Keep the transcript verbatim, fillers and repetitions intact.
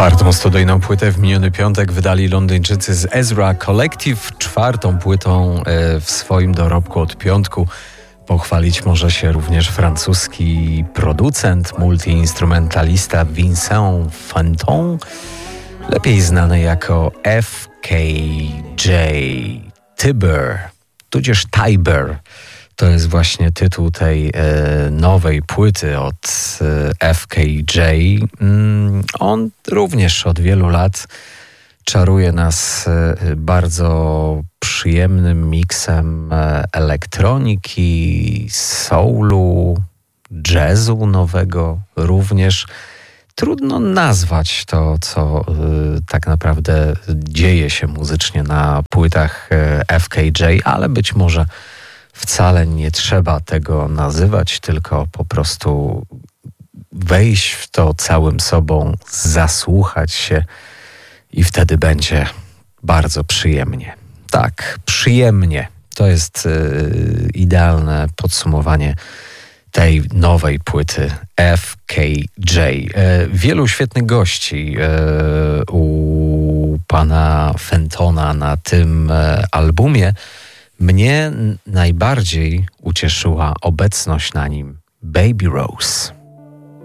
Czwartą studyjną płytę w miniony piątek wydali Londyńczycy z Ezra Collective. Czwartą płytą w swoim dorobku od piątku pochwalić może się również francuski producent, multiinstrumentalista Vincent Fanton, lepiej znany jako F K J Tiber, tudzież Tiber. To jest właśnie tytuł tej e, nowej płyty od e, F K J. Mm, on również od wielu lat czaruje nas e, bardzo przyjemnym miksem e, elektroniki, soulu, jazzu nowego również. Trudno nazwać to, co e, tak naprawdę dzieje się muzycznie na płytach e, F K J, ale być może wcale nie trzeba tego nazywać, tylko po prostu wejść w to całym sobą, zasłuchać się i wtedy będzie bardzo przyjemnie. Tak, przyjemnie. To jest yy, idealne podsumowanie tej nowej płyty F K J. Yy, wielu świetnych gości yy, u pana Fentona na tym yy, albumie. Mnie najbardziej ucieszyła obecność na nim Baby Rose.